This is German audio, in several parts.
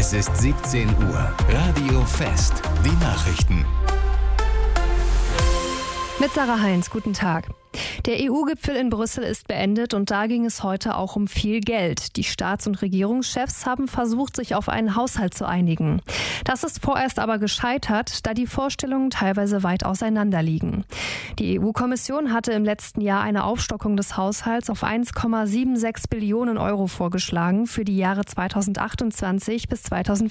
Es ist 17 Uhr. Radio Fest. Die Nachrichten. Mit Sarah Heinz, guten Tag. Der EU-Gipfel in Brüssel ist beendet und da ging es heute auch um viel Geld. Die Staats- und Regierungschefs haben versucht, sich auf einen Haushalt zu einigen. Das ist vorerst aber gescheitert, da die Vorstellungen teilweise weit auseinander liegen. Die EU-Kommission hatte im letzten Jahr eine Aufstockung des Haushalts auf 1,76 Billionen Euro vorgeschlagen für die Jahre 2028 bis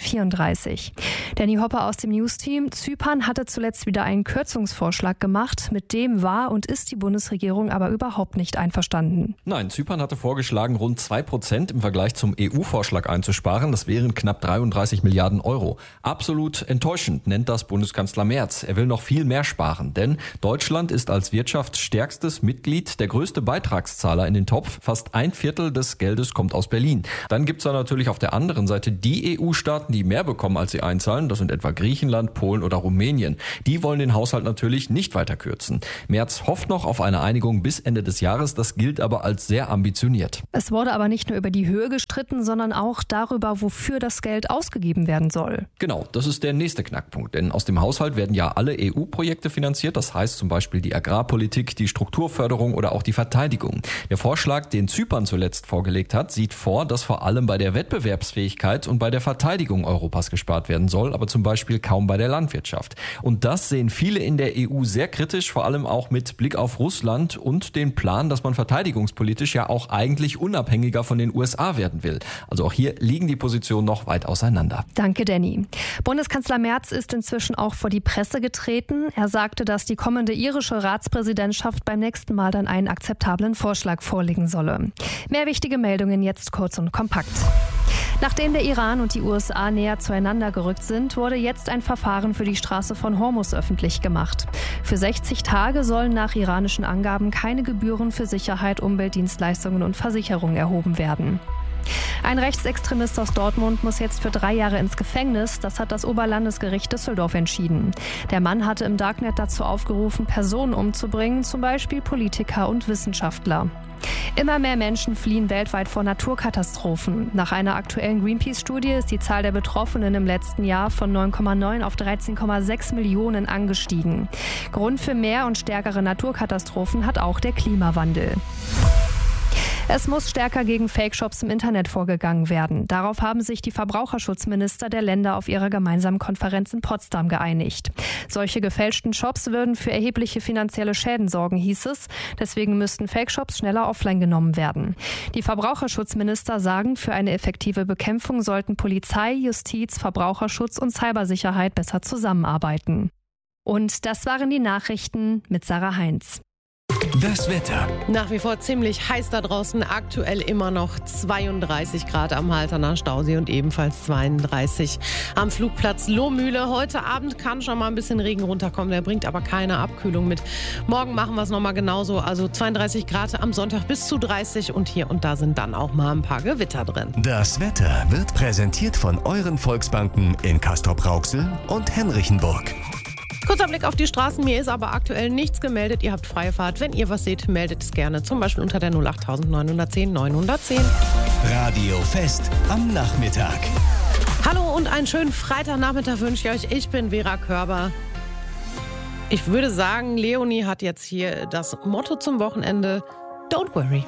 2034. Danny Hopper aus dem News-Team: Zypern hatte zuletzt wieder einen Kürzungsvorschlag gemacht. Mit dem war und ist die Bundesregierung aber überhaupt nicht einverstanden. Nein, Zypern hatte vorgeschlagen, rund 2% im Vergleich zum EU-Vorschlag einzusparen. Das wären knapp 33 Milliarden Euro. Absolut enttäuschend, nennt das Bundeskanzler Merz. Er will noch viel mehr sparen, denn Deutschland ist als wirtschaftsstärkstes Mitglied der größte Beitragszahler in den Topf. Fast ein Viertel des Geldes kommt aus Berlin. Dann gibt es da natürlich auf der anderen Seite die EU-Staaten, die mehr bekommen, als sie einzahlen. Das sind etwa Griechenland, Polen oder Rumänien. Die wollen den Haushalt natürlich nicht weiter kürzen. Merz hofft noch auf eine Einigung bis Ende des Jahres. Das gilt aber als sehr ambitioniert. Es wurde aber nicht nur über die Höhe gestritten, sondern auch darüber, wofür das Geld ausgegeben werden soll. Genau, das ist der nächste Knackpunkt. Denn aus dem Haushalt werden ja alle EU-Projekte finanziert. Das heißt zum Beispiel die Agrarpolitik, die Strukturförderung oder auch die Verteidigung. Der Vorschlag, den Zypern zuletzt vorgelegt hat, sieht vor, dass vor allem bei der Wettbewerbsfähigkeit und bei der Verteidigung Europas gespart werden soll, aber zum Beispiel kaum bei der Landwirtschaft. Und das sehen viele in der EU sehr kritisch, vor allem auch mit Blick auf Russland und den Plan, dass man verteidigungspolitisch ja auch eigentlich unabhängiger von den USA werden will. Also auch hier liegen die Positionen noch weit auseinander. Danke, Danny. Bundeskanzler Merz ist inzwischen auch vor die Presse getreten. Er sagte, dass die kommende irische Ratspräsidentschaft beim nächsten Mal dann einen akzeptablen Vorschlag vorlegen solle. Mehr wichtige Meldungen jetzt kurz und kompakt. Nachdem der Iran und die USA näher zueinander gerückt sind, wurde jetzt ein Verfahren für die Straße von Hormuz öffentlich gemacht. Für 60 Tage sollen nach iranischen Angaben keine Gebühren für Sicherheit, Umweltdienstleistungen und Versicherung erhoben werden. Ein Rechtsextremist aus Dortmund muss jetzt für 3 Jahre ins Gefängnis. Das hat das Oberlandesgericht Düsseldorf entschieden. Der Mann hatte im Darknet dazu aufgerufen, Personen umzubringen, zum Beispiel Politiker und Wissenschaftler. Immer mehr Menschen fliehen weltweit vor Naturkatastrophen. Nach einer aktuellen Greenpeace-Studie ist die Zahl der Betroffenen im letzten Jahr von 9,9 auf 13,6 Millionen angestiegen. Grund für mehr und stärkere Naturkatastrophen hat auch der Klimawandel. Es muss stärker gegen Fake-Shops im Internet vorgegangen werden. Darauf haben sich die Verbraucherschutzminister der Länder auf ihrer gemeinsamen Konferenz in Potsdam geeinigt. Solche gefälschten Shops würden für erhebliche finanzielle Schäden sorgen, hieß es. Deswegen müssten Fake-Shops schneller offline genommen werden. Die Verbraucherschutzminister sagen, für eine effektive Bekämpfung sollten Polizei, Justiz, Verbraucherschutz und Cybersicherheit besser zusammenarbeiten. Und das waren die Nachrichten mit Sarah Heinz. Das Wetter. Nach wie vor ziemlich heiß da draußen. Aktuell immer noch 32 Grad am Halterner Stausee und ebenfalls 32 am Flugplatz Lohmühle. Heute Abend kann schon mal ein bisschen Regen runterkommen. Der bringt aber keine Abkühlung mit. Morgen machen wir es nochmal genauso. Also 32 Grad am Sonntag bis zu 30 und hier und da sind dann auch mal ein paar Gewitter drin. Das Wetter wird präsentiert von euren Volksbanken in Castrop-Rauxel und Henrichenburg. Kurzer Blick auf die Straßen. Mir ist aber aktuell nichts gemeldet. Ihr habt freie Fahrt. Wenn ihr was seht, meldet es gerne. Zum Beispiel unter der 08910 910. Radio Fest am Nachmittag. Hallo und einen schönen Freitagnachmittag wünsche ich euch. Ich bin Vera Körber. Ich würde sagen, Leonie hat jetzt hier das Motto zum Wochenende: Don't worry.